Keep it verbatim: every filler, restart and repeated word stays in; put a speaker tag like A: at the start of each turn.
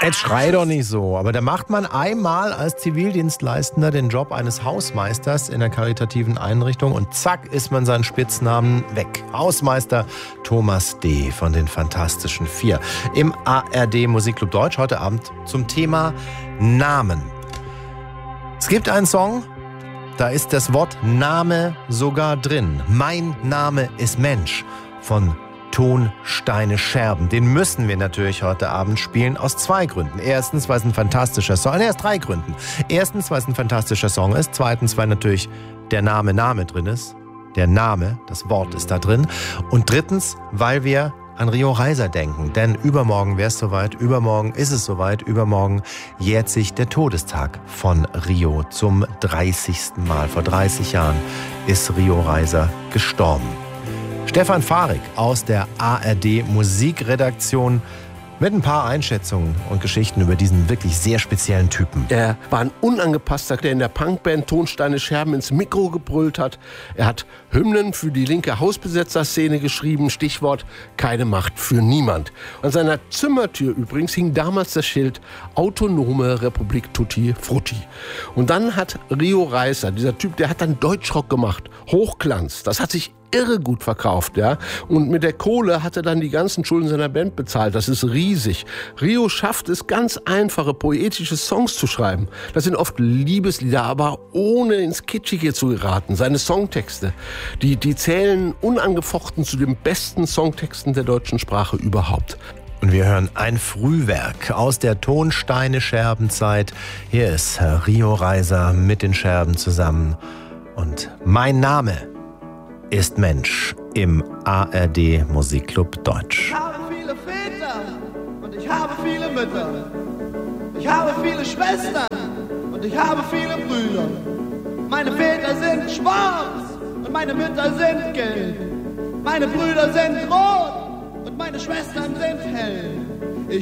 A: Jetzt schrei doch nicht so. Aber da macht man einmal als Zivildienstleistender den Job eines Hausmeisters in einer karitativen Einrichtung und zack ist man seinen Spitznamen weg. Hausmeister Thomas D. von den Fantastischen Vier. Im A R D Musikclub Deutsch heute Abend zum Thema Namen. Es gibt einen Song, da ist das Wort Name sogar drin. Mein Name ist Mensch von Tonsteine Scherben. Den müssen wir natürlich heute Abend spielen aus zwei Gründen. Erstens, weil es ein fantastischer Song ist. Nee, aus drei Gründen. Erstens, weil es ein fantastischer Song ist. Zweitens, weil natürlich der Name Name drin ist. Der Name, das Wort ist da drin. Und drittens, weil wir an Rio Reiser denken. Denn übermorgen wäre es soweit. Übermorgen ist es soweit. Übermorgen jährt sich der Todestag von Rio zum dreißigsten Mal. Vor dreißig Jahren ist Rio Reiser gestorben. Stefan Fahrig aus der A R D Musikredaktion mit ein paar Einschätzungen und Geschichten über diesen wirklich sehr speziellen Typen.
B: Er war ein Unangepasster, der in der Punkband Tonsteine Scherben ins Mikro gebrüllt hat. Er hat Hymnen für die linke Hausbesetzerszene geschrieben, Stichwort keine Macht für niemand. An seiner Zimmertür übrigens hing damals das Schild Autonome Republik Tutti Frutti. Und dann hat Rio Reiser, dieser Typ, der hat dann Deutschrock gemacht, Hochglanz. Das hat sich irre gut verkauft, ja. Und mit der Kohle hat er dann die ganzen Schulden seiner Band bezahlt. Das ist riesig. Rio schafft es, ganz einfache, poetische Songs zu schreiben. Das sind oft Liebeslieder, aber ohne ins Kitschige zu geraten. Seine Songtexte, die, die zählen unangefochten zu den besten Songtexten der deutschen Sprache überhaupt.
A: Und wir hören ein Frühwerk aus der Tonsteine-Scherbenzeit. Hier ist Rio Reiser mit den Scherben zusammen. Und mein Name ist Mensch im A R D Musikclub Deutsch.
C: Ich habe viele Väter und ich habe viele Mütter. Ich habe viele Schwestern und ich habe viele Brüder. Meine Väter sind schwarz und meine Mütter sind gelb. Meine Brüder sind rot und meine Schwestern sind hell.